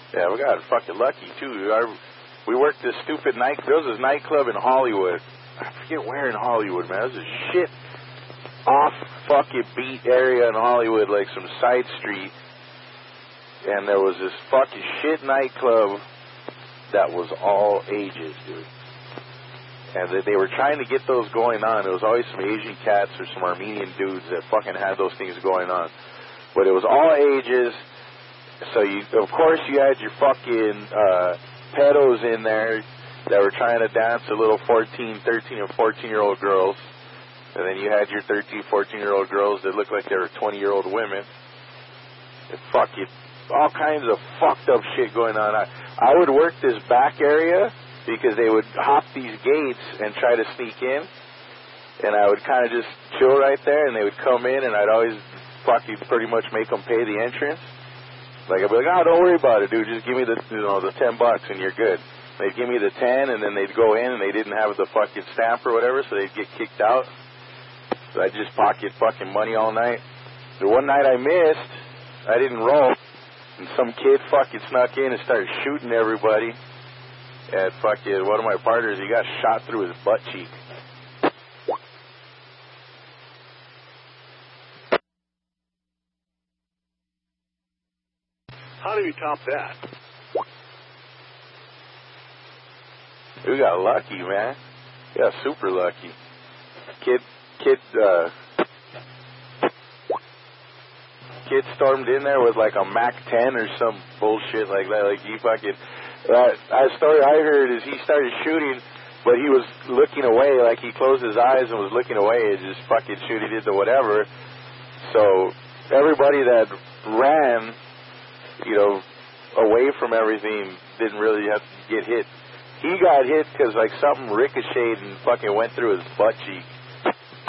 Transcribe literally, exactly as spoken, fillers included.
Yeah, we got fucking lucky, too. Our, we worked this stupid night. There was this nightclub in Hollywood. I forget where in Hollywood, man. It was a shit off fucking beat area in Hollywood, like some side street. And there was this fucking shit nightclub that was all ages, dude. And they, they were trying to get those going on. There was always some Asian cats or some Armenian dudes that fucking had those things going on. But it was all ages. So, you, of course, you had your fucking uh, pedos in there that were trying to dance to little fourteen, thirteen, and fourteen-year-old girls. And then you had your thirteen, fourteen-year-old girls that looked like they were twenty-year-old women. And fucking all kinds of fucked up shit going on. I, I would work this back area because they would hop these gates and try to sneak in. And I would kind of just chill right there, and they would come in, and I'd always fucking pretty much make them pay the entrance. Like, I'd be like, oh, don't worry about it, dude. Just give me the, you know, the ten bucks, and you're good. They'd give me the ten, and then they'd go in, and they didn't have the fucking stamp or whatever, so they'd get kicked out. So I'd just pocket fucking money all night. The one night I missed, I didn't roll, and some kid fucking snuck in and started shooting everybody. And fucking one of my partners, he got shot through his butt cheek. How do you top that? We got lucky, man. We got super lucky. Kid, kid, uh, kid stormed in there with like a Mac ten or some bullshit like that. Like he fucking, uh, a story I heard is he started shooting, but he was looking away. Like he closed his eyes and was looking away and just fucking shooting into whatever. So everybody that ran, you know, away from everything didn't really have to get hit. He got hit because, like, something ricocheted and fucking went through his butt cheek.